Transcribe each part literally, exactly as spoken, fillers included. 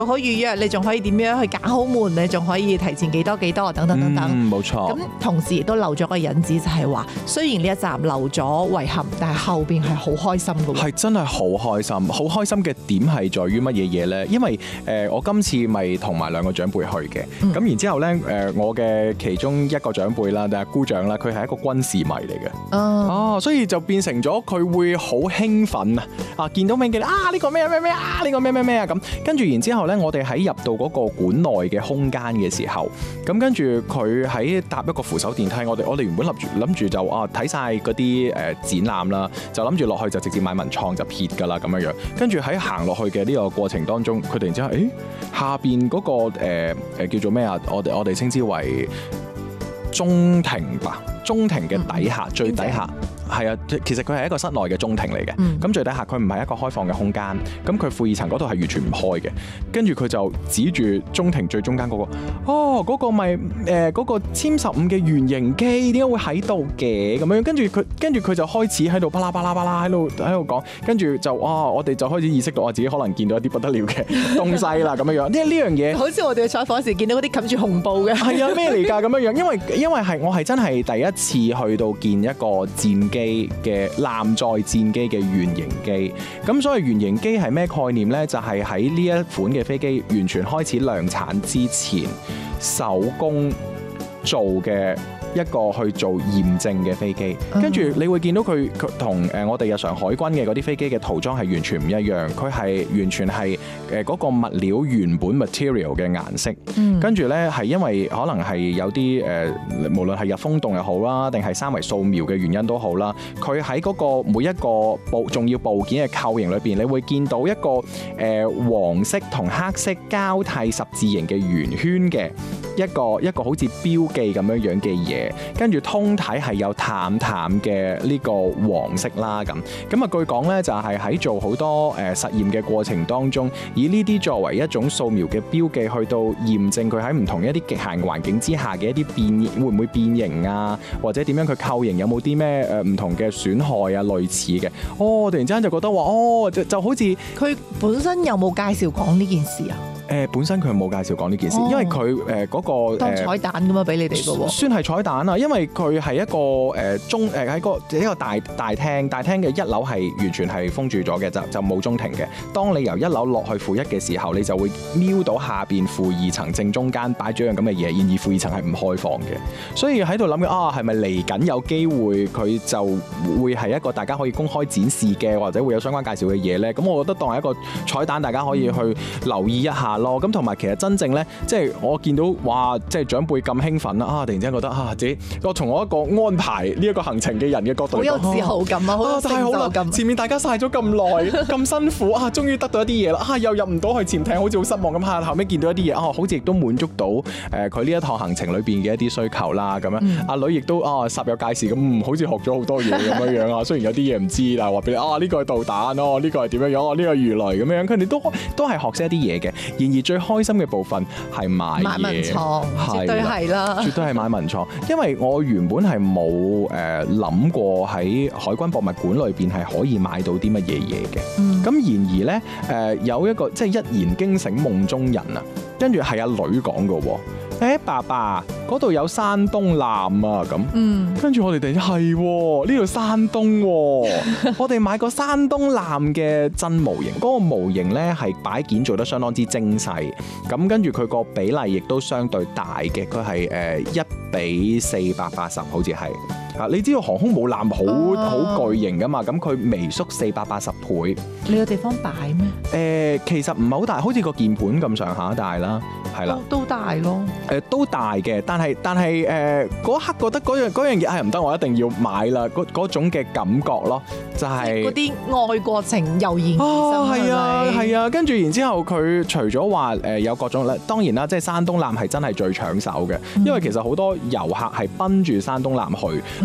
可以預約，你仲可以點樣去揀好門，你仲可以提前幾多幾多等等等等。 嗯，冇錯。 咁同時亦都漏咗個引子，就係話雖然呢一站漏咗遺憾，但係後邊係好開心嘅喎。 係真係好開心，好開心嘅點係在於乜嘢嘢咧？因為誒、呃、我今次咪同埋兩個長輩去嘅，咁、嗯、然之後咧誒、呃、我嘅其中一個長輩啦，定係姑丈啦，佢係一個軍事迷嚟嘅。哦，所以就變成咗佢會好興奮啊！啊，見到名記啊呢、呢個咩咩咩啊呢、呢個咩咩咩啊咁，跟住然之後咧，我哋喺入到嗰個館內嘅空間嘅時候，咁跟住佢喺搭一個扶手電梯，我哋我哋原本諗住諗住就啊睇晒嗰啲誒展覽啦，就諗住落去就直接買文創就撇㗎啦咁樣樣，跟住喺行落去嘅呢個過程當中，佢突然之間誒下邊嗰、嗰個誒、呃、叫做咩啊？我哋我哋稱之為中庭吧，中庭嘅底下、嗯、最底下。係啊，其實佢係一個室內嘅中庭嚟嘅，咁、嗯、最底下佢唔係一個開放嘅空間，咁佢負二層嗰度係完全唔開嘅，跟住佢就指住中庭最中間嗰、嗰個，哦嗰、嗰個咪誒嗰個殲十五嘅原型機點解會喺度嘅咁樣，跟住佢跟住佢就開始喺度巴拉巴拉巴拉喺度喺度講，跟住就哇、哦、我哋就開始意識到我自己可能見到一啲不得了嘅東西啦咁樣樣，因為呢樣嘢好似我哋採訪時見到嗰啲冚住紅布嘅，係啊咩嚟㗎咁樣樣，因為因為係我係真係第一次去到見一個戰機嘅艦載戰機嘅原型機，咁所以原型機係咩概念呢？就係喺呢一款嘅飛機完全開始量產之前，手工做嘅一個去做驗證嘅飛機，跟住你會見到佢佢同誒我哋日常海軍嘅嗰啲飛機嘅塗裝係完全唔一樣，佢係完全係誒嗰個物料原本 material 嘅顏色，跟住咧係因為可能係有啲誒、呃、無論係入風洞又好啦，定係三維掃描嘅原因都好啦，佢喺嗰個每一個部重要部件嘅構型裏邊，你會見到一個誒、呃、黃色同黑色交替十字形嘅圓圈嘅一個一個好似標記咁樣樣嘅嘢。跟住通體係有淡淡嘅呢個黃色啦，咁咁啊據講咧就係喺做好多誒實驗嘅過程當中，以呢啲作為一種掃描嘅標記，去到驗證佢喺唔同一啲極限環境之下嘅一啲變會唔會變形啊，或者點樣佢構型有冇啲咩誒唔同嘅損害啊類似嘅。哦，突然之間就覺得話哦就就好似佢本身有冇介紹講呢件事啊？ 誒、呃、本身佢冇介紹講呢件事，哦、因為佢誒嗰個當彩蛋咁樣俾你哋嘅喎， 算係彩蛋啊！因為佢係一個誒、呃、中誒喺、呃、個一個大大廳，大廳嘅一樓係完全係封住咗嘅，就就冇中庭嘅。當你由一樓落去負一嘅時候，你就會瞄到下邊負二層正中間擺咗樣咁嘅嘢，然而負二層係唔開放嘅。所以喺度諗嘅啊，係咪嚟緊有機會佢就會係一個大家可以公開展示嘅，或者會有相關介紹嘅嘢咧？咁我覺得當係一個彩蛋，大家可以去留意一下。咁同埋其實真正咧，即係我見到哇，即係長輩咁興奮啦啊！突然之間覺得啊，自己我從我一個安排呢一個行程嘅人嘅角度，好有自豪感啊，好有成就感。前面大家曬咗咁耐，咁辛苦啊，終於得到一啲嘢啦啊！又入唔到去潛艇，好似好失望咁嚇。後尾見到一啲嘢啊，好似亦都滿足到誒佢呢一趟行程裏邊嘅一啲需求啦。咁樣阿、嗯、女亦都啊煞有介事咁、嗯，好似學咗好多嘢咁樣樣啊。雖然有啲嘢唔知，但係話俾你啊，呢、呢個係導彈咯，呢、呢個係點樣樣啊？呢、呢個係魚雷咁樣，佢哋都都係學識一啲嘢嘅。然而最開心嘅部分係買嘢，買文創，絕對係啦，絕對係買文創。因為我原本係冇誒諗過喺海軍博物館裏邊係可以買到啲乜嘢嘢嘅。咁、嗯、然而咧誒、呃、有一個即係一言驚醒夢中人啊，跟住係阿女講嘅喎。誒、欸、爸爸嗰度有山東艦啊咁，嗯、跟住我哋哋係呢度山東、啊，我哋買個山東艦嘅真模型，嗰、那個模型咧係擺件做得相當之精細，咁跟住佢個比例亦都相對大嘅，佢係誒一比四百八十，好似係。啊！你知道航空母艦好好巨型噶嘛？咁佢微縮四百八十倍。你有地方擺咩？誒、呃，其實唔係好大，好似個鍵盤咁上下大啦，係啦。都大咯。誒、呃，都大嘅，但係但係誒嗰刻覺得嗰樣嗰樣嘢係唔得，我一定要買啦。嗰嗰種嘅感覺咯，就係嗰啲愛國情油然而生。啊，係啊，係啊。跟住然之後，佢除咗話誒有各種咧，當然啦，即係山東艦係真係最搶手嘅，嗯、因為其實好多遊客係奔住山東艦去。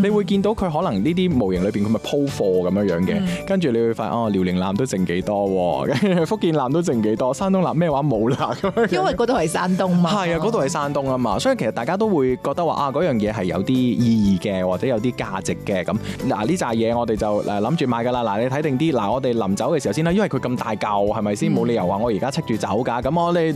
你會見到佢可能呢啲模型裏邊佢咪鋪貨咁樣樣嘅，跟住你會發現哦，遼寧艦都剩幾多喎，跟住福建艦都剩幾多，山東艦咩話冇啦咁樣。 因為嗰度係山東嘛。 係啊，嗰度係山東啊嘛，所以其實大家都會覺得話啊，嗰樣嘢係有啲意義嘅，或者有啲價值嘅咁。嗱呢扎嘢我哋就誒諗住買㗎啦。嗱你睇定啲，嗱我哋臨走嘅時候先啦，因為佢咁大嚿係咪先？冇理由話我而家戚住走㗎。咁我哋